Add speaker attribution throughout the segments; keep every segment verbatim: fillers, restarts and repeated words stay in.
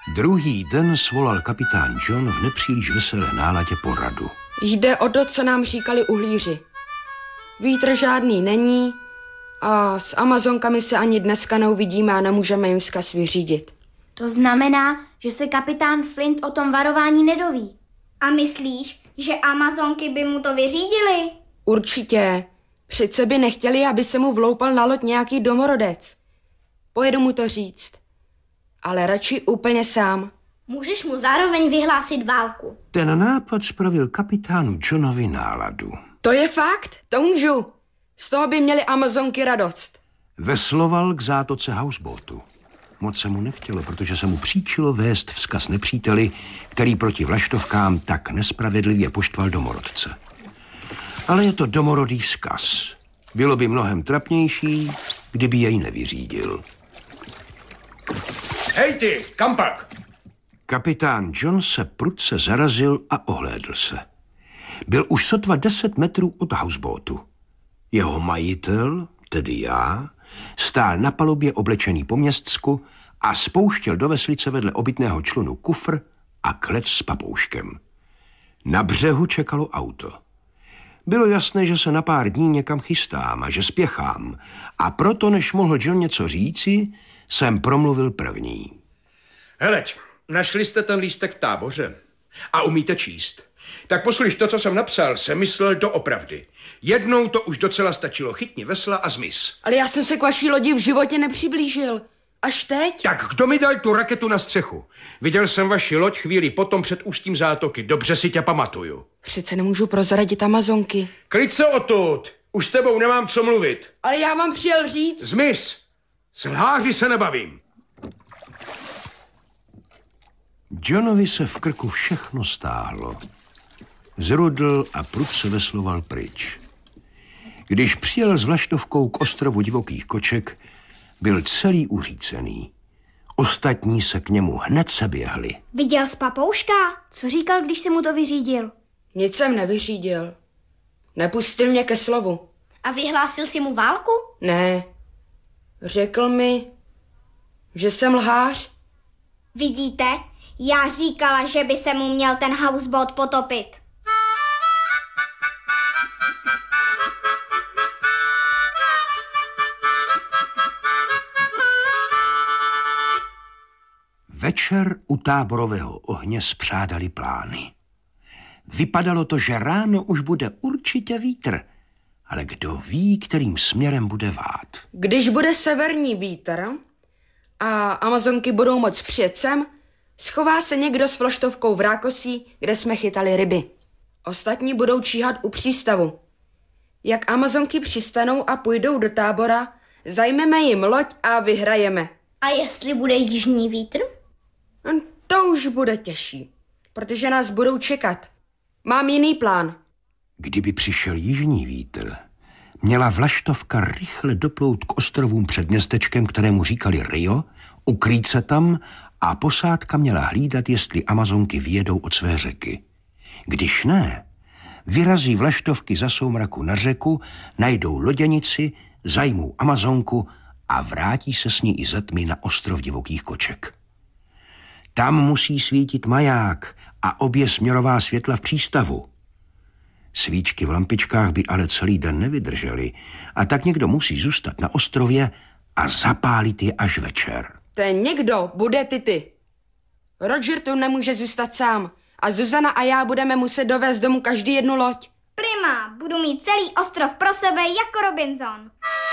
Speaker 1: Druhý den svolal kapitán John v nepříliš veselé náladě poradu.
Speaker 2: Jde o to, co nám říkali uhlíři. Vítr žádný není a s Amazonkami se ani dneska neuvidíme a nemůžeme jim vzkaz vyřídit.
Speaker 3: To znamená, že se kapitán Flint o tom varování nedoví.
Speaker 4: A myslíš, že Amazonky by mu to vyřídily?
Speaker 2: Určitě. Přece by nechtěli, aby se mu vloupal na loď nějaký domorodec. Pojedu mu to říct. Ale radši úplně sám.
Speaker 4: Můžeš mu zároveň vyhlásit válku.
Speaker 1: Ten nápad spravil kapitánu Johnovi náladu.
Speaker 2: To je fakt, to můžu. Z toho by měli Amazonky radost.
Speaker 1: Vesloval k zátoce houseboatu. Moc se mu nechtělo, protože se mu příčilo vést vzkaz nepříteli, který proti vlaštovkám tak nespravedlivě poštval domorodce. Ale je to domorodý vzkaz. Bylo by mnohem trapnější, kdyby jej nevyřídil.
Speaker 5: Hej ty, kam pak?
Speaker 1: Kapitán John se prudce zarazil a ohlédl se. Byl už sotva deset metrů od houseboatu. Jeho majitel, tedy já, stál na palubě oblečený po městsku a spouštěl do veslice vedle obytného člunu kufr a klec s papouškem. Na břehu čekalo auto. Bylo jasné, že se na pár dní někam chystám a že spěchám, a proto, než mohl John něco říci, jsem promluvil první.
Speaker 5: Heleď, našli jste ten lístek v táboře a umíte číst. Tak poslyš, to, co jsem napsal, jsem myslel doopravdy. Jednou to už docela stačilo, chytni vesla a zmiz.
Speaker 2: Ale já jsem se k vaší lodi v životě nepřiblížil. Až teď?
Speaker 5: Tak kdo mi dal tu raketu na střechu? Viděl jsem vaši loď chvíli potom před ústím zátoky, dobře si tě pamatuju.
Speaker 2: Přece nemůžu prozradit Amazonky.
Speaker 5: Klid se odtud, už s tebou nemám co mluvit.
Speaker 2: Ale já vám přijel říct...
Speaker 5: Zmiz, s lháři se nebavím.
Speaker 1: Johnovi se v krku všechno stáhlo. Zrudl a prudce vesloval pryč. Když přijel s vlaštovkou k ostrovu divokých koček, byl celý uřícený. Ostatní se k němu hned seběhli.
Speaker 3: Viděl jsi papouška? Co říkal, když si mu to vyřídil?
Speaker 2: Nic jsem nevyřídil. Nepustil mě ke slovu.
Speaker 4: A vyhlásil si mu válku?
Speaker 2: Ne. Řekl mi, že jsem lhář.
Speaker 4: Vidíte? Já říkala, že by se mu měl ten houseboat potopit.
Speaker 1: Večer u táborového ohně spřádali plány. Vypadalo to, že ráno už bude určitě vítr, ale kdo ví, kterým směrem bude vát.
Speaker 2: Když bude severní vítr a Amazonky budou moc přijet sem, schová se někdo s vlaštovkou v rákosí, kde jsme chytali ryby. Ostatní budou číhat u přístavu. Jak Amazonky přistanou a půjdou do tábora, zajmeme jim loď a vyhrajeme.
Speaker 4: A jestli bude jižní vítr?
Speaker 2: To už bude těžší, protože nás budou čekat. Mám jiný plán.
Speaker 1: Kdyby přišel jižní vítr, měla vlaštovka rychle doplout k ostrovům před městečkem, kterému říkali Rio, ukrýt se tam a posádka měla hlídat, jestli Amazonky vyjedou od své řeky. Když ne, vyrazí vlaštovky za soumraku na řeku, najdou loděnici, zajmou Amazonku a vrátí se s ní i ze tmy na ostrov divokých koček. Tam musí svítit maják a obě směrová světla v přístavu. Svíčky v lampičkách by ale celý den nevydržely a tak někdo musí zůstat na ostrově a zapálit je až večer.
Speaker 2: Ten někdo bude Tity. Roger tu nemůže zůstat sám a Zuzana a já budeme muset dovést domů každý jednu loď.
Speaker 4: Prima, budu mít celý ostrov pro sebe jako Robinson.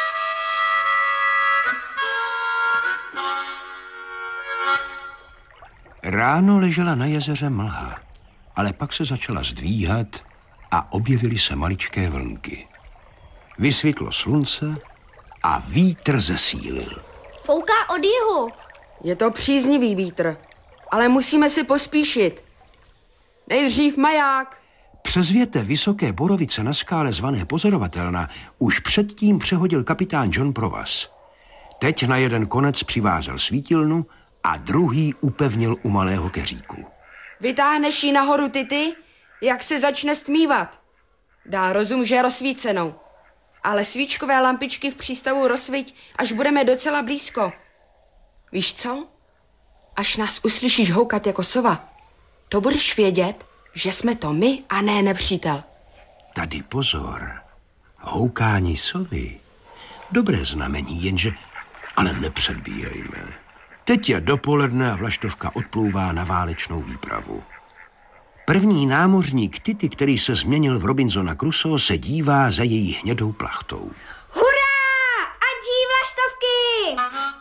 Speaker 1: Ráno ležela na jezeře mlha, ale pak se začala zdvíhat a objevily se maličké vlnky. Vysvětlo slunce a vítr zesílil.
Speaker 4: Fouká od jihu.
Speaker 2: Je to příznivý vítr, ale musíme si pospíšit. Nejdřív maják.
Speaker 1: Přes větev vysoké borovice na skále zvané Pozorovatelna už předtím přehodil kapitán John provaz. Teď na jeden konec přivázal svítilnu a druhý upevnil u malého keříku.
Speaker 2: Vytáhneš ji nahoru, Tity, jak se začne stmívat. Dá rozum, že je rozsvícenou. Ale svíčkové lampičky v přístavu rozsviť, až budeme docela blízko. Víš co? až nás uslyšíš houkat jako sova, to budeš vědět, že jsme to my a ne nepřítel.
Speaker 1: Tady pozor. Houkání sovy. Dobré znamení, jenže... Ale nepředbíjejme. Teď je dopoledne a vlaštovka odplouvá na válečnou výpravu. První námořník Tity, který se změnil v Robinsona Crusoe, se dívá za její hnědou plachtou.
Speaker 4: Hurá! Ať žijí vlaštovky!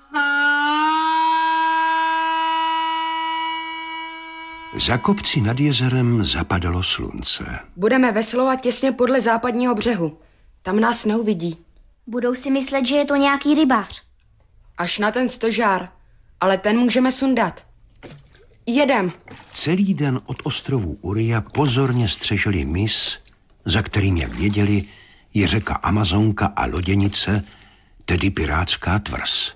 Speaker 1: Za kopci nad jezerem zapadalo slunce.
Speaker 2: Budeme veslovat těsně podle západního břehu. Tam nás neuvidí.
Speaker 3: Budou si myslet, že je to nějaký rybář.
Speaker 2: Až na ten stožár. Ale ten můžeme sundat. Jedem.
Speaker 1: Celý den od ostrovů Uria pozorně střežili mys, za kterým, jak věděli, je řeka Amazonka a loděnice, tedy pirátská tvrz.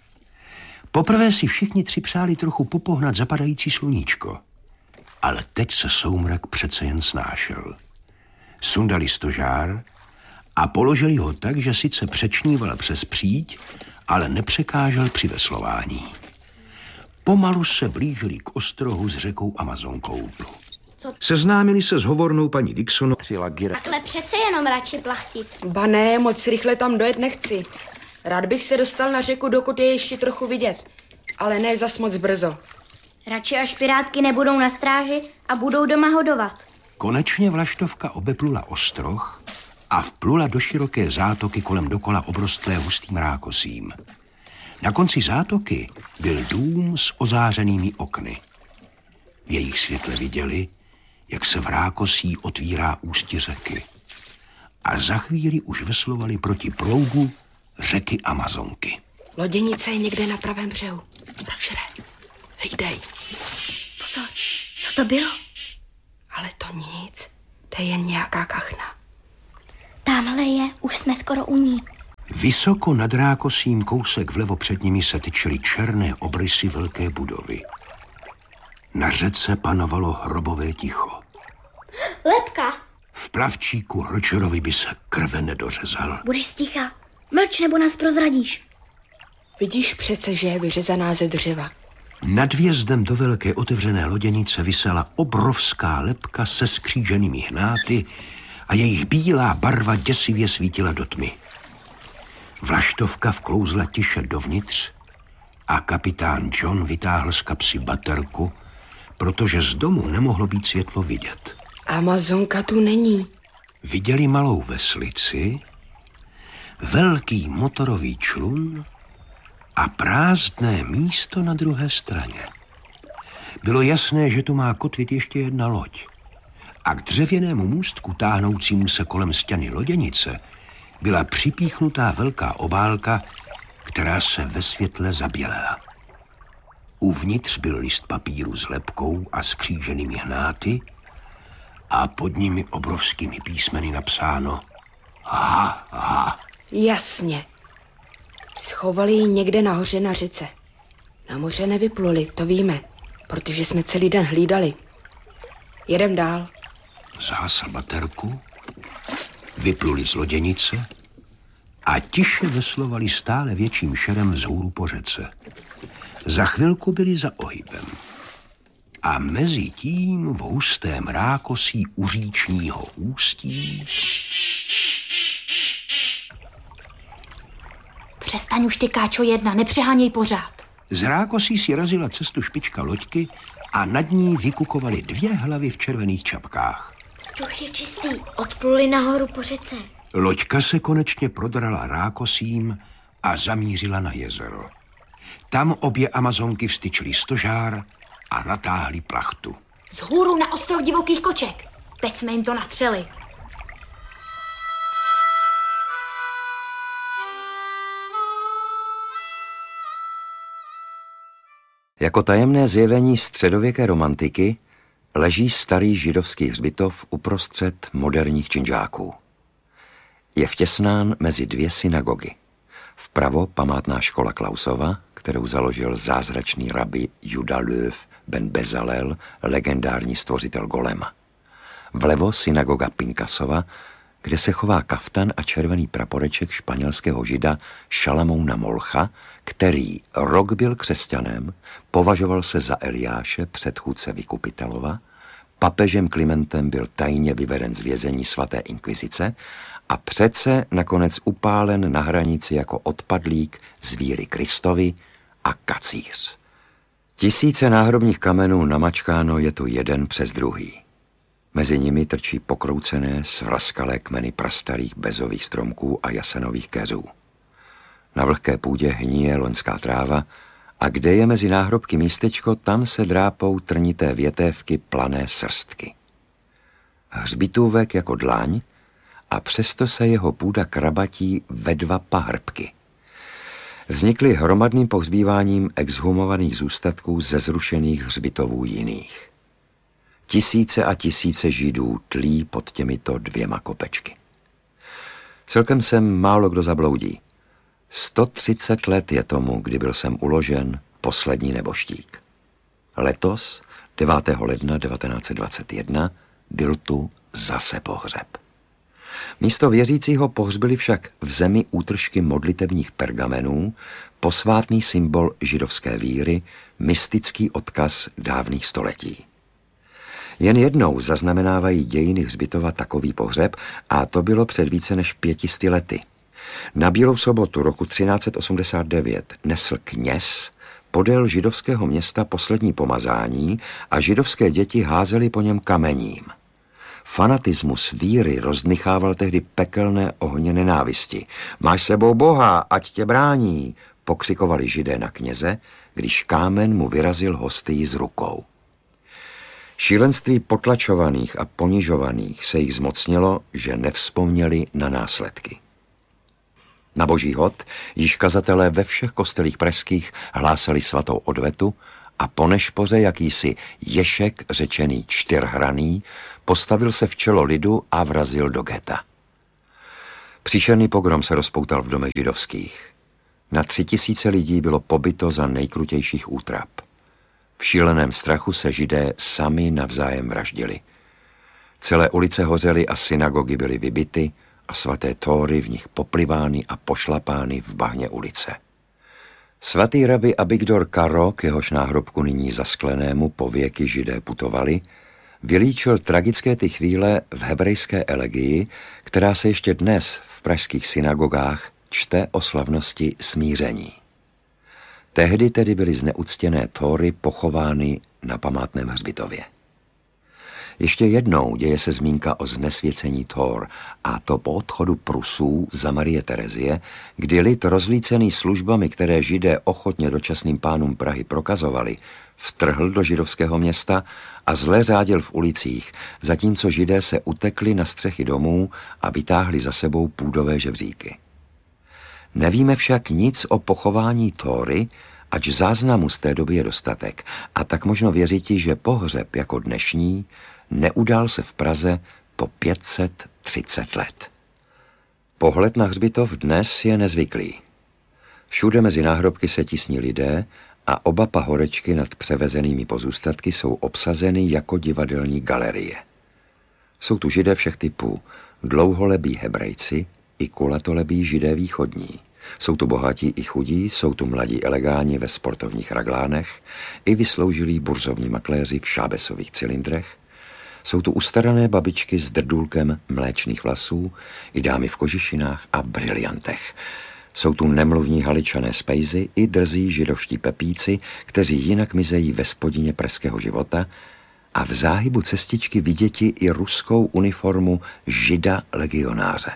Speaker 1: Poprvé si všichni tři přáli trochu popohnat zapadající sluníčko. Ale teď se soumrak přece jen snášel. Sundali stožár a položili ho tak, že sice přečníval přes příď, ale nepřekážel při veslování. Pomalu se blížili k ostrohu s řekou Amazonkou. Seznámili se s hovornou paní Dixon.
Speaker 4: Ale přece jenom radši plachtit.
Speaker 2: Ba ne, moc rychle tam dojet nechci. Rád bych se dostal na řeku, dokud je ještě trochu vidět. Ale ne zas moc brzo.
Speaker 3: Radši až pirátky nebudou na stráži a budou doma hodovat.
Speaker 1: Konečně vlaštovka obeplula ostroh a vplula do široké zátoky kolem dokola obrostlé hustým rákosím. Na konci zátoky byl dům s ozářenými okny. V jejich světle viděli, jak se v rákosí otvírá ústí řeky. A za chvíli už veslovali proti proudu řeky Amazonky.
Speaker 2: Loděnice je někde na pravém břehu. Rožere, hlídej.
Speaker 3: Pozor, co to bylo?
Speaker 2: Ale to nic, to je jen nějaká kachna.
Speaker 3: Tamhle je, už jsme skoro u ní.
Speaker 1: Vysoko nad rákosím kousek vlevo před nimi se tyčily černé obrysy velké budovy. Na řece panovalo hrobové ticho.
Speaker 4: Lepka!
Speaker 1: V plavčíku Rogerovi by se krve nedořezal.
Speaker 3: Budeš sticha. Mlč, nebo nás prozradíš.
Speaker 2: Vidíš přece, že je vyřezaná ze dřeva.
Speaker 1: Nad vjezdem do velké otevřené loděnice visela obrovská lepka se skříženými hnáty a jejich bílá barva děsivě svítila do tmy. Vlaštovka vklouzla tiše dovnitř a kapitán John vytáhl z kapsy baterku, protože z domu nemohlo být světlo vidět.
Speaker 2: Amazonka tu není.
Speaker 1: Viděli malou veslici, velký motorový člun a prázdné místo na druhé straně. Bylo jasné, že tu má kotvit ještě jedna loď. A k dřevěnému můstku táhnoucímu se kolem stěny loděnice byla připíchnutá velká obálka, která se ve světle zabělela. Uvnitř byl list papíru s lepkou a skříženými hnáty a pod nimi obrovskými písmeny napsáno ha, ha.
Speaker 2: Jasně. Schovali ji někde nahoře na řece. Na moře nevypluli, to víme, protože jsme celý den hlídali. Jedem dál.
Speaker 1: Zhasl baterku, vypluli z loděnice a tiše veslovali stále větším šerem vzhůru po řece. Za chvilku byli za ohybem. A mezi tím v hustém rákosí u říčního ústí...
Speaker 3: Přestaň už, ty káčo jedna, nepřeháněj pořád.
Speaker 1: Z rákosí si razila cestu špička loďky a nad ní vykukovaly dvě hlavy v červených čapkách.
Speaker 3: Vzduch je čistý, odpluli nahoru po řece.
Speaker 1: Loďka se konečně prodrala rákosím a zamířila na jezero. Tam obě Amazonky vstyčily stožár a natáhli plachtu.
Speaker 3: Vzhůru na ostrov divokých koček. Teď jsme jim to natřeli.
Speaker 6: Jako tajemné zjevení středověké romantiky leží starý židovský hřbitov uprostřed moderních činžáků. Je vtěsnán mezi dvě synagogy. Vpravo památná škola Klausova, kterou založil zázračný rabi Juda Löw ben Bezalel, legendární stvořitel Golema. Vlevo synagoga Pinkasova, kde se chová kaftan a červený praporeček španělského žida Šalamouna Molcha, který rok byl křesťanem, považoval se za Eliáše, předchůdce Vykupitelova, papežem Klimentem byl tajně vyveden z vězení svaté inkvizice a přece nakonec upálen na hranici jako odpadlík z víry Kristovi a kacíř. Tisíce náhrobních kamenů namačkáno je tu jeden přes druhý. Mezi nimi trčí pokroucené, svrazkalé kmeny prastarých bezových stromků a jasenových keřů. Na vlhké půdě hníje loňská tráva a kde je mezi náhrobky místečko, tam se drápou trnité větévky plané srstky. Hřbitůvek jako dlaň a přesto se jeho půda krabatí ve dva pahrbky. Vznikly hromadným pohřbíváním exhumovaných zůstatků ze zrušených hřbitovů jiných. Tisíce a tisíce Židů tlí pod těmito dvěma kopečky. Celkem sem málo kdo zabloudí. sto třicet let je tomu, kdy byl sem uložen poslední neboštík. Letos, devátého ledna devatenáct set dvacet jedna, byl tu zase pohřeb. Místo věřícího pohřbili však v zemi útržky modlitebních pergamenů, posvátný symbol židovské víry, mystický odkaz dávných století. Jen jednou zaznamenávají dějiny hřbitova takový pohřeb a to bylo před více než pětisty lety. Na Bílou sobotu roku třináct set osmdesát devět nesl kněz podél židovského města poslední pomazání a židovské děti házely po něm kamením. Fanatismus víry rozdmychával tehdy pekelné ohně nenávisti. Máš sebou Boha, ať tě brání, pokřikovali Židé na kněze, když kámen mu vyrazil hostý z rukou. Šílenství potlačovaných a ponižovaných se jich zmocnilo, že nevzpomněli na následky. Na boží hod již kazatelé ve všech kostelích pražských hlásali svatou odvetu a po nešpoře jakýsi Ješek, řečený čtyřhraný, postavil se v čelo lidu a vrazil do geta. Příšerný pogrom se rozpoutal v domech židovských. Na tři tisíce lidí bylo pobyto za nejkrutějších útrap. V šíleném strachu se Židé sami navzájem vraždili. Celé ulice hořely a synagogy byly vybity a svaté tóry v nich poplivány a pošlapány v bahně ulice. Svatý rabi Abigdor Karo, k jehož náhrobku nyní zasklenému pověky Židé putovali, vylíčil tragické ty chvíle v hebrejské elegii, která se ještě dnes v pražských synagogách čte o slavnosti smíření. Tehdy tedy byly zneuctěné tóry pochovány na památném hřbitově. Ještě jednou děje se zmínka o znesvěcení tór, a to po odchodu Prusů za Marie Terezie, kdy lid rozlícený službami, které Židé ochotně dočasným pánům Prahy prokazovali, vtrhl do židovského města a zle řádil v ulicích, zatímco Židé se utekli na střechy domů a vytáhli za sebou půdové žebříky. Nevíme však nic o pochování tóry, ač záznamu z té doby je dostatek, a tak možno věřiti, že pohřeb jako dnešní neudál se v Praze po pět set třicet let. Pohled na hřbitov dnes je nezvyklý. Všude mezi náhrobky se tisní lidé a oba pahorečky nad převezenými pozůstatky jsou obsazeny jako divadelní galerie. Jsou tu Židé všech typů, dlouholebí Hebrejci i kulatolebí Židé východní. Jsou tu bohatí i chudí, jsou tu mladí elegáni ve sportovních raglánech, i vysloužilí burzovní makléři v šábesových cylindrech. Jsou tu ustarané babičky s drdůlkem mléčných vlasů, i dámy v kožišinách a briliantech. Jsou tu nemluvní Haličané z Pejzy i drzí židovští pepíci, kteří jinak mizejí ve spodině pražského života, a v záhybu cestičky viděti i ruskou uniformu žida legionáře.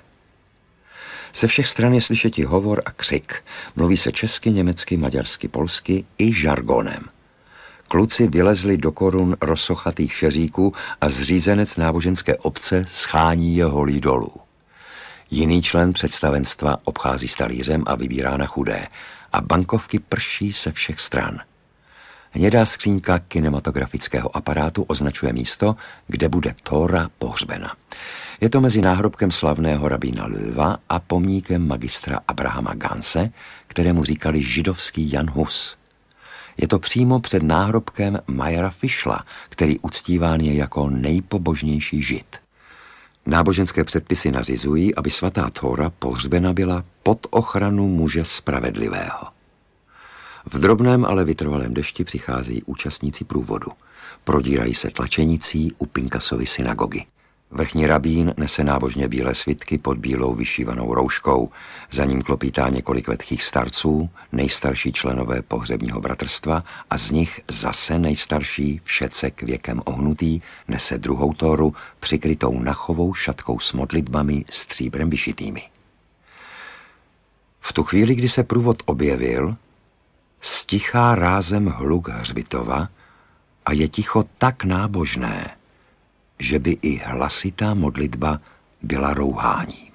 Speaker 6: Ze všech stran je slyšeti hovor a křik. Mluví se česky, německy, maďarsky, polsky i žargonem. Kluci vylezli do korun rozsochatých šeříků a zřízenec náboženské obce schání je holí dolů. Jiný člen představenstva obchází s talířem a vybírá na chudé a bankovky prší se všech stran. Hnědá skřínka kinematografického aparátu označuje místo, kde bude tóra pohřbena. Je to mezi náhrobkem slavného rabína Löwa a pomníkem magistra Abrahama Ganse, kterému říkali židovský Jan Hus. Je to přímo před náhrobkem Mayera Fischla, který uctíván je jako nejpobožnější žid. Náboženské předpisy nařizují, aby svatá Tóra pohřbena byla pod ochranu muže spravedlivého. V drobném, ale vytrvalém dešti přichází účastníci průvodu. Prodírají se tlačenicí u Pinkasovy synagogy. Vrchní rabín nese nábožně bílé svitky pod bílou vyšívanou rouškou. Za ním klopítá několik vetchých starců, nejstarší členové pohřebního bratrstva, a z nich zase nejstarší, všecek věkem ohnutý, nese druhou tóru přikrytou nachovou šatkou s modlitbami stříbrem vyšitými. V tu chvíli, kdy se průvod objevil, stichá rázem hluk hřbitova a je ticho tak nábožné, že by i hlasitá modlitba byla rouháním.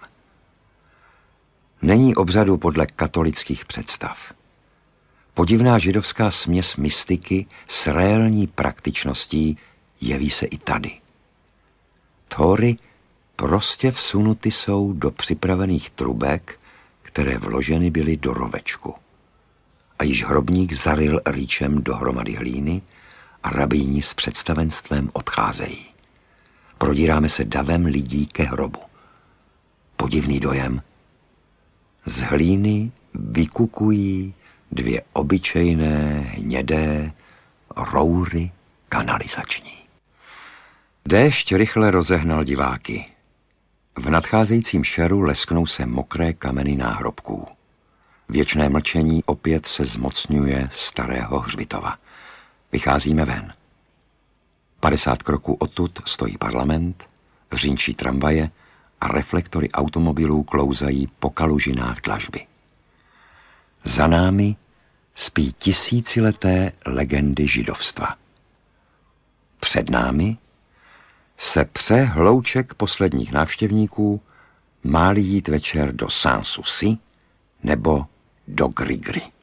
Speaker 6: Není obřadu podle katolických představ. Podivná židovská směs mystiky s réální praktičností jeví se i tady. Tóry prostě vsunuty jsou do připravených trubek, které vloženy byly do rovečku. A již hrobník zaryl rýčem dohromady hlíny a rabíni s představenstvem odcházejí. Prodíráme se davem lidí ke hrobu. Podivný dojem. Z hlíny vykukují dvě obyčejné, hnědé roury kanalizační. Déšť rychle rozehnal diváky. V nadcházejícím šeru lesknou se mokré kameny náhrobků. Věčné mlčení opět se zmocňuje starého hřbitova. Vycházíme ven. Padesát kroků odtud stojí parlament, vřínčí tramvaje a reflektory automobilů klouzají po kalužinách dlažby. Za námi spí tisícileté legendy židovstva. Před námi se pře hlouček posledních návštěvníků, má-li jít večer do Sans-Souci nebo do Grigry.